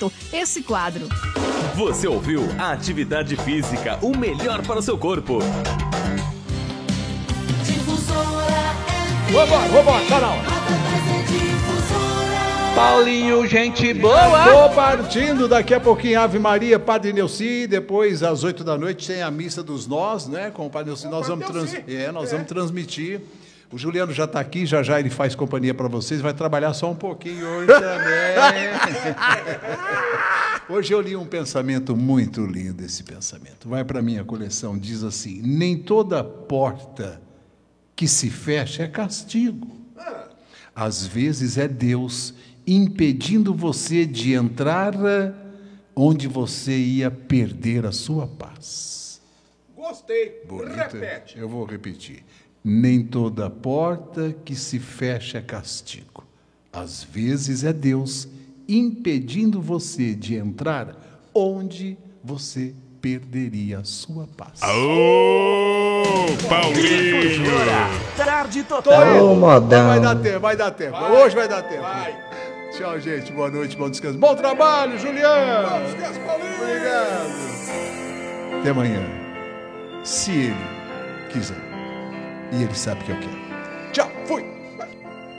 momento esse quadro. Você ouviu a Atividade Física, o melhor para o seu corpo. Vambora, canal. Paulinho, gente boa. Tô partindo daqui a pouquinho, Ave Maria, Padre Neuci, depois às 8 da noite tem a Missa dos Nós, né, com o Padre Neuci, nós vamos transmitir. O Juliano já está aqui, já ele faz companhia para vocês, vai trabalhar só um pouquinho hoje também. Hoje eu li um pensamento muito lindo, esse pensamento. Vai para a minha coleção, diz assim: nem toda porta que se fecha é castigo. Às vezes é Deus impedindo você de entrar onde você ia perder a sua paz. Gostei. Bonito. Repete. Eu vou repetir. Nem toda porta que se fecha é castigo. Às vezes é Deus impedindo você de entrar onde você perderia a sua paz. Aô, Paulinho! Tarde total. Vai dar tempo. Hoje vai dar tempo. Tchau, gente. Boa noite, bom descanso. Bom trabalho, Juliano. Bom descanso, Paulinho. Obrigado. Até amanhã. Se ele quiser. E ele sabe que eu quero. Tchau, fui.